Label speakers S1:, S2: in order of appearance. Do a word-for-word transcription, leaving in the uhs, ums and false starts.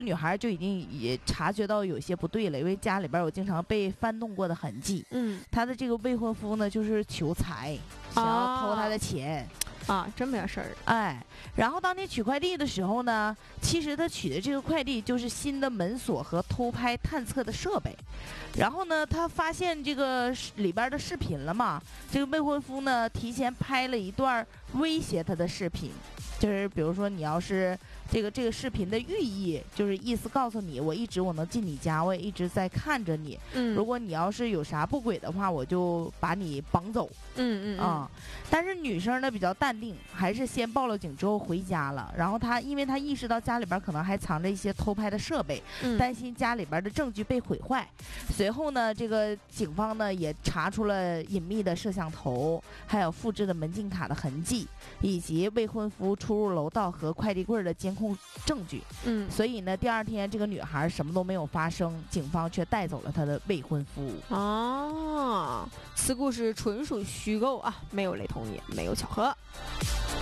S1: 女孩就已经也察觉到有些不对了，因为家里边有经常被翻动过的痕迹。
S2: 嗯，
S1: 她的这个未婚夫呢，就是求财，想要偷她的钱。
S2: 啊，这么点事儿。
S1: 哎，然后当天取快递的时候呢，其实他取的这个快递就是新的门锁和偷拍探测的设备。然后呢，他发现这个里边的视频了嘛，这个未婚夫呢提前拍了一段威胁他的视频。就是比如说你要是这个这个视频的寓意就是意思告诉你，我一直我能进你家，我也一直在看着你。
S2: 嗯，
S1: 如果你要是有啥不轨的话，我就把你绑走。
S2: 嗯嗯
S1: 啊、嗯，但是女生呢比较淡定，还是先报了警之后回家了。然后她因为她意识到家里边可能还藏着一些偷拍的设备，
S2: 嗯，
S1: 担心家里边的证据被毁坏。随后呢，这个警方呢也查出了隐秘的摄像头，还有复制的门禁卡的痕迹，以及未婚夫出入楼道和快递柜的监控证据。
S2: 嗯，
S1: 所以呢，第二天这个女孩什么都没有发生，警方却带走了她的未婚夫。
S2: 哦，此故事纯属虚构啊，没有雷同，也没有巧合。